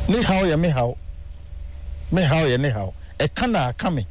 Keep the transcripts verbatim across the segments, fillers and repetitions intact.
ne how ye me how me how ye ne how e kana aka me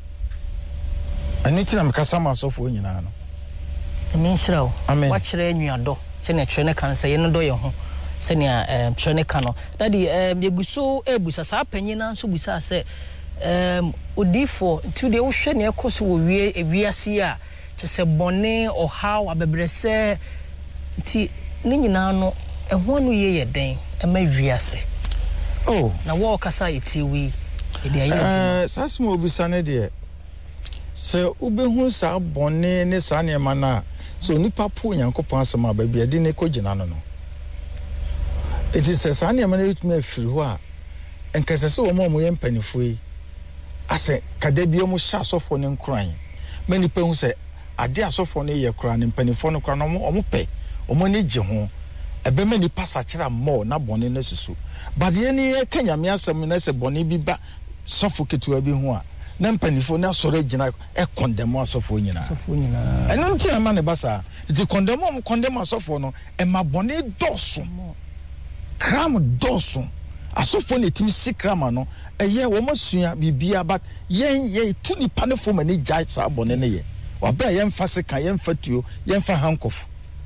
ani tina me kasa ma sofo nyina no me nhyirawo amen wa kire anuado se ne twere ne kan se ye no do ye ho se ne eh twere ne kan no daddy eh yeguso ebusa sa panyina nso busa se um odifo to de wo hwe ne ekoso wo wie ewiase a chese bone o how abebrese ti ni nyina no ehwo no ye ye den e ma wiase oh na wo kasa iti wi e de ayi eh sasmo obisa ne de se ubehu sa bone ne sa ne ma na so nipa po Nyankopon asema ba bia de ne ko gina no no it is sa ne ma na yitumi afiri ho a enkese se wo mo mo ye mpanifo yi ase kadabia mo sha sofo ne nkran mani pe hu se ade asofo ne ye kra ne mpanifo no kra no mo pe omo ne gye ho ebe mani pasa kira mo na bone na susu but ye ne kanyame asem na se bone bi ba sofo ketua bi ho a na mpanifo na soro gina e condemn asofo nyina asofo nyina eno nti na ma ne basa ti condemn mo condemn asofo no e ma bone doso kram doso asofo ne timi sikrama no eye wo masua bibia but yen ye tu ni panefo mani jai sa bone ne ye obra yen fa seka yen fa tuo yen fa hankof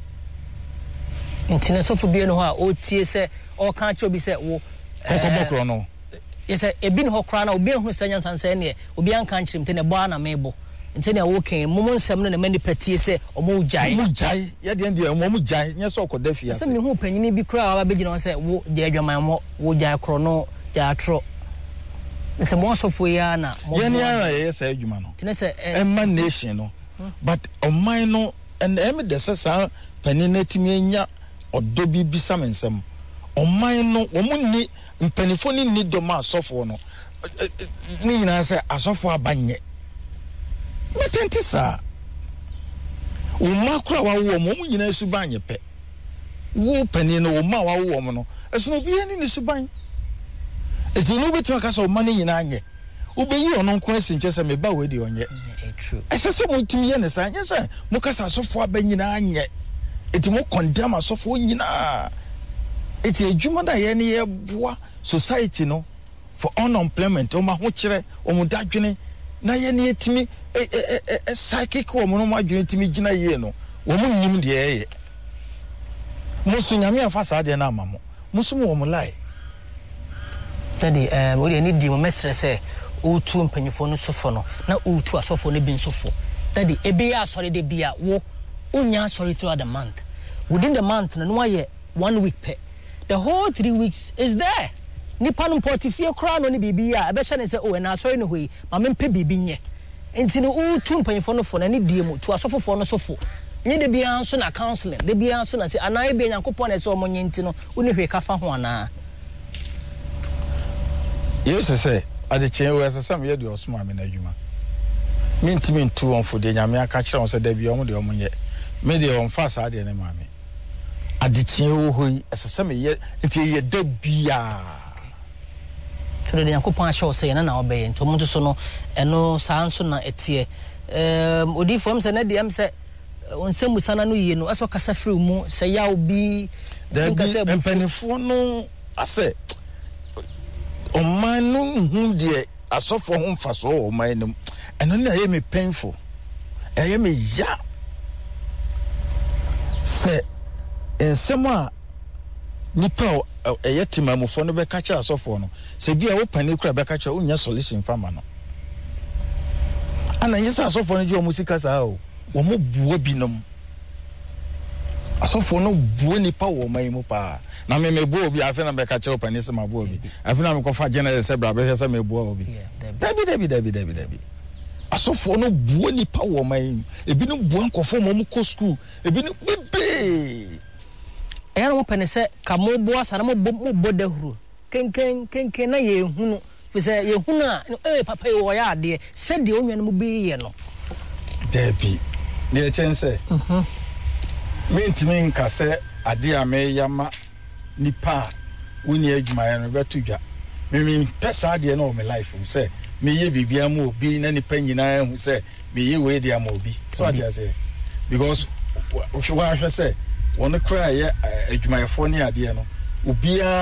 ntine sofo bie no ho a o tie se o kan che obi se wo kokobokro no yese ebi no kra na obi hu sanya sansan ne obi an kan chirim te ne bo ana mebo nte ne wo kan mum nsem no ne mani patie se omo jai omo jai ye de de omo jai nye so okoda fia se me hu panyini bi kra wa begina se wo je adwaman mo wo jai kro no ja tro nse mo sofo ya na ye ne ara ye se adwuma no tine se emanation no but omai no and em de se sa panina timi anya odo bi bisa mensem omai no omo ni mpanifo ni ni do ma sofo no ni nyina se asofo abanye metenti sa umakura wa wo mo nyina suban yepe wo pani no wo ma wa wo mo no esuno bi ani ni suban eti no betu aka so ma ni nyina anye ubeyi ono nko asinche se me ba we de onye true esese mo timi ye ne sa anye se mo kasa asofo abanyina anye eti mo condemn asofo nyina eti adwuma da ye ne ye boa society no for unemployment o ma ho kire o mo dadwene na ye ne etimi e e e psychic wo mo no adwene timi gina ye no wo mo nyim de ye musu nyame afa sa de na amamo musu mo mo lai tadi eh wo de ni di mo mesre se o tu mpanyifo no sofo no na o tu asofo no bi nsofo tadi ebe ya asori de bia wo unya sorry throughout the month within the month na no ye one week pe the whole three weeks is there nipa no portifie kra no ni bibia ebe hye ne se o na asori no hoyi ma mempe bibi nye enti no o tu mpanyifo no fo na ni die mu tu asofo no sofo nye de bia so na counseling de bia so na se anai bia Nyankopon na se o monye enti no uni hwe ka fa ho ana yes say ade chen we say sam ye de osoma me na adwuma minti mintu on fo de nyame aka kire on se da bia on de omonye me de on fa sa de ne maame ade chen wo hoyi asesam ye enti ye da bia to de Nyankopon a show say na na obeye nto mo so no eno sa nso na etie um odi fom se na de am se onsem sana no yie no aso kasa frɛ mu se ya obi nkase mpanifo no ase oman no hu de asofo ho mfaso o man no eno na ye me painful eye me ya se ensem a nipa eye timamufo no be ka kira asofo no se bia wo pani kura be ka kira unya solution fama no ana nyesa asofo no je o musika sa o wo mo buo binom asofo no buo nipa wo man mu pa na me me buo bi afi na be ka kira pani se ma buo bi afi na me ko fa general se bra be se me buo bi dabi dabi dabi dabi dabi asofo no buo nipa wo man ebi no buo nkofo mo mo ko school ebi no bebe e na mo pene se ka mo boa sa na mo mo bodahuru kenken kenken na ye hunu fi se ye hunu a eh papa ye wo ya ade se de onwa no mo be ye no dabi ne chense mhm mentimi nka se ade a me yama nipa woni adwuma ya no betudwa me me pesa ade na o me life se me ye bibia ma obi na nipa nyina hu se me ye we dia ma obi so ade say because wo hwe se won cry ya adwumayefo ne ade no obi